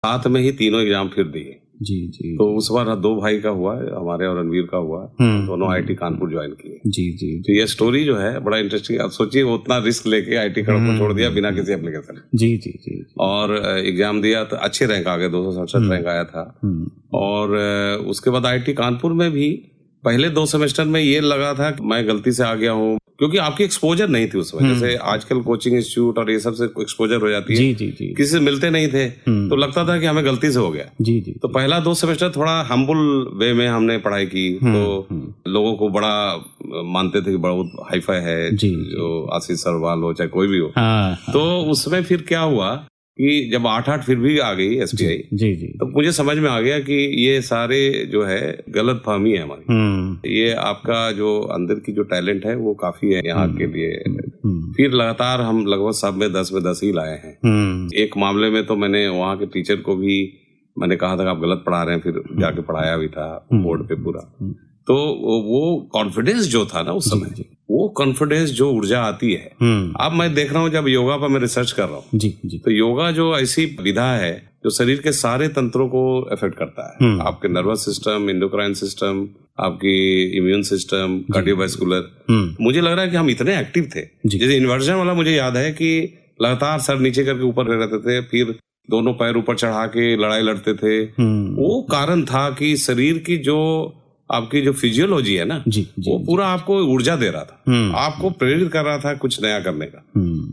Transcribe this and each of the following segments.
साथ में ही तीनों एग्जाम फिर दिए। जी जी। तो उस बार 2 भाई का हुआ, हमारे और रणवीर का हुआ, दोनों आईटी कानपुर ज्वाइन किए। जी जी। तो ये स्टोरी जो है बड़ा इंटरेस्टिंग। आप सोचिए वो उतना रिस्क लेके आईटी खड़गपुर छोड़ दिया बिना किसी एप्लीकेशन। जी जी जी। और एग्जाम दिया तो अच्छे रैंक आ गए, 267 रैंक आया था। और उसके बाद आईटी कानपुर में भी पहले 2 सेमेस्टर में ये लगा था कि मैं गलती से आ गया हूँ, क्योंकि आपकी एक्सपोजर नहीं थी उसमें। जैसे आजकल कोचिंग इंस्टीट्यूट और ये सब से एक्सपोजर हो जाती है। जी जी जी। किसी से मिलते नहीं थे तो लगता था कि हमें गलती से हो गया। जी जी। तो पहला 2 सेमेस्टर थोड़ा हम्बल वे में हमने पढ़ाई की, तो लोगों को बड़ा मानते थे कि बहुत हाईफाई है, जो आशीष सरवाल हो चाहे कोई भी हो। तो उसमें फिर क्या हुआ कि जब 8-8 फिर भी आ गई एसबीआई, जी जी, तो मुझे समझ में आ गया कि ये सारे जो है गलत फहमी है हमारी। ये आपका जो अंदर की जो टैलेंट है वो काफी है यहाँ के लिए। फिर लगातार हम लगभग सब में 10 में 10 ही लाए हैं। एक मामले में तो मैंने वहाँ के टीचर को भी मैंने कहा था कि आप गलत पढ़ा रहे हैं, फिर जाके पढ़ाया भी था बोर्ड पे पूरा। तो वो कॉन्फिडेंस जो था ना उस समय, वो कॉन्फिडेंस जो ऊर्जा आती है, अब मैं देख रहा हूँ जब योगा पर मैं रिसर्च कर रहा हूँ जी जी, तो योगा जो ऐसी विधा है जो शरीर के सारे तंत्रों को इफेक्ट करता है, आपके नर्वस सिस्टम, एंडोक्राइन सिस्टम, आपकी इम्यून सिस्टम, कार्डियोवास्कुलर। मुझे लग रहा है कि हम इतने एक्टिव थे। जैसे इन्वर्जन वाला मुझे याद है कि लगातार सर नीचे करके ऊपर रहते थे, फिर दोनों पैर ऊपर चढ़ा के लड़ाई लड़ते थे। वो कारण था कि शरीर की जो आपकी जो फिजियोलॉजी है ना जी, वो पूरा आपको ऊर्जा दे रहा था, आपको प्रेरित कर रहा था कुछ नया करने का।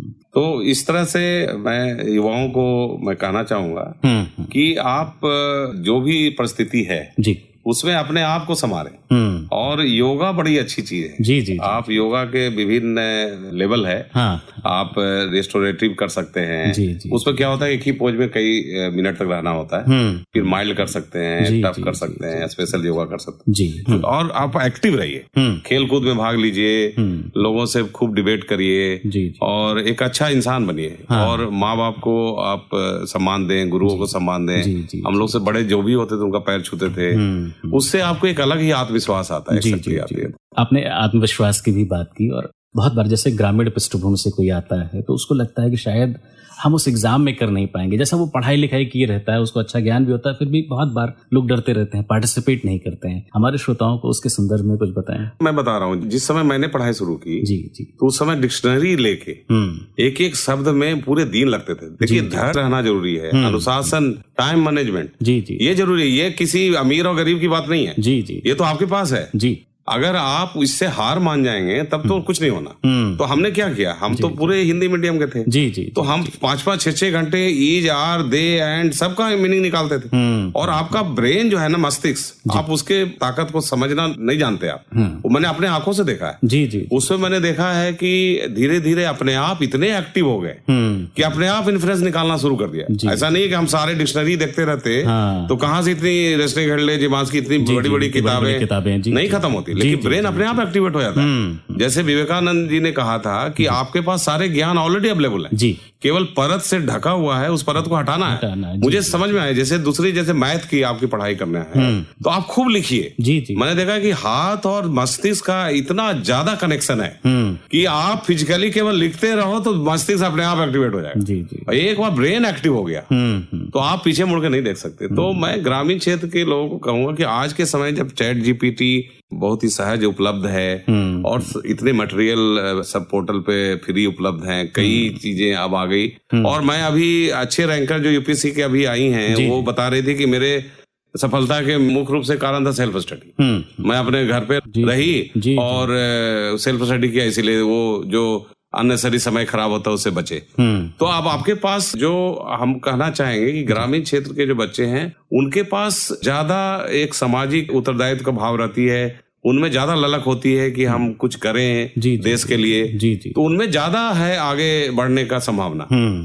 तो इस तरह से मैं युवाओं को मैं कहना चाहूंगा कि आप जो भी परिस्थिति है जी, उसमें अपने आप को संभालें। और योगा बड़ी अच्छी चीज है जी, जी, आप योगा के विभिन्न लेवल है। हाँ। आप रेस्टोरेटिव कर सकते हैं जी, जी, उसमें क्या होता है एक ही पोज में कई मिनट तक रहना होता है। फिर माइल्ड कर सकते हैं, टफ कर सकते हैं, स्पेशल योगा कर सकते हैं जी। और आप एक्टिव रहिए, खेल कूद में भाग लीजिए, लोगों से खूब डिबेट करिए और एक अच्छा इंसान बनिए। और माँ बाप को आप सम्मान दें, गुरुओं को सम्मान दें। हम लोग से बड़े जो भी होते थे उनका पैर छूते थे, उससे आपको एक अलग ही आत्मविश्वास आता है, शक्ति आती है। आपने आत्मविश्वास की भी बात की, और बहुत बार जैसे ग्रामीण पृष्ठभूमि से कोई आता है तो उसको लगता है कि शायद हम उस एग्जाम में कर नहीं पाएंगे। जैसा वो पढ़ाई लिखाई किए रहता है, उसको अच्छा ज्ञान भी होता है, फिर भी बहुत बार लोग डरते रहते हैं, पार्टिसिपेट नहीं करते हैं। हमारे श्रोताओं को उसके संदर्भ में कुछ बताएं। मैं बता रहा हूँ, जिस समय मैंने पढ़ाई शुरू की जी जी, तो उस समय डिक्शनरी लेके एक एक शब्द में पूरे दिन लगते थे। देखिए धैर्य रहना जरूरी है, अनुशासन, टाइम मैनेजमेंट जी जी, ये जरूरी है। ये किसी अमीर और गरीब की बात नहीं है जी जी, ये तो आपके पास है जी। अगर आप इससे हार मान जाएंगे तब तो कुछ नहीं होना। तो हमने क्या किया, हम तो पूरे हिंदी मीडियम के थे जी जी, तो हम 5-5, 6-6 घंटे ईज, आर, दे, एंड सबका मीनिंग निकालते थे। और आपका ब्रेन जो है ना, मस्तिष्क, आप उसके ताकत को समझना नहीं जानते आप। वो मैंने अपने आंखों से देखा है जी जी। उसमें मैंने देखा है कि धीरे धीरे अपने आप इतने एक्टिव हो गए कि अपने आप इन्फ्रेंस निकालना शुरू कर दिया। ऐसा नहीं है कि हम सारे डिक्शनरी देखते रहते तो कहाँ से इतनी रेस्टे घड़ले जिमास की इतनी बड़ी बड़ी किताबें नहीं खत्म होती, लेकिन ब्रेन अपने आप एक्टिवेट हो जाता है। जैसे विवेकानंद जी ने कहा था कि आपके पास सारे ज्ञान ऑलरेडी अवेलेबल है जी, केवल परत से ढका हुआ है, उस परत को हटाना है। मुझे समझ में आया, जैसे दूसरी जैसे मैथ की आपकी पढ़ाई करना है तो आप खूब लिखिए जी जी। मैंने देखा कि हाथ और मस्तिष्क का इतना ज्यादा कनेक्शन है कि आप फिजिकली केवल लिखते रहो तो मस्तिष्क अपने आप एक्टिवेट हो जाएगा जी जी। एक बार ब्रेन एक्टिव हो गया तो आप पीछे मुड़ के नहीं देख सकते। तो मैं ग्रामीण क्षेत्र के लोगों को कहूंगा कि आज के समय जब चैट जीपीटी बहुत ही सहज उपलब्ध है और इतने मटेरियल सब पोर्टल पे फ्री उपलब्ध हैं, कई चीजें अब आ गई। और मैं अभी अच्छे रैंकर जो यूपीएससी के अभी आई हैं वो बता रही थी कि मेरे सफलता के मुख्य रूप से कारण था सेल्फ स्टडी। मैं अपने घर पे रही और सेल्फ स्टडी किया, इसीलिए वो जो अननेसेसरी समय खराब होता है उससे बचे। तो अब आपके पास जो हम कहना चाहेंगे कि ग्रामीण क्षेत्र के जो बच्चे हैं उनके पास ज्यादा एक सामाजिक उत्तरदायित्व का भाव रहती है, उनमें ज्यादा ललक होती है कि हम कुछ करें देश के लिए जी जी। तो उनमें ज्यादा है आगे बढ़ने का संभावना।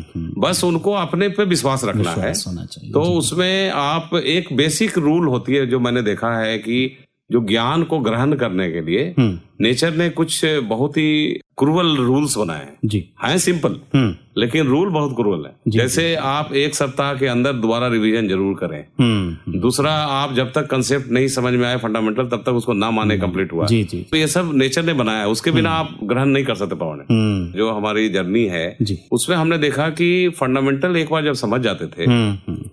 बस उनको अपने पे विश्वास रखना है। तो उसमें आप एक बेसिक रूल होती है जो मैंने देखा है कि जो ज्ञान को ग्रहण करने के लिए नेचर ने कुछ बहुत ही क्रूअल रूल्स बनाए हैं जी। हैं सिंपल लेकिन रूल बहुत क्रूअल है। जैसे आप 1 सप्ताह के अंदर दोबारा रिवीजन जरूर करें। दूसरा, आप जब तक कंसेप्ट नहीं समझ में आए फंडामेंटल तब तक उसको ना माने कंप्लीट हुआ जी जी। तो ये सब नेचर ने बनाया है, उसके बिना आप ग्रहण नहीं कर सकते पावने। जो हमारी जर्नी है उसमें हमने देखा कि फंडामेंटल एक बार जब समझ जाते थे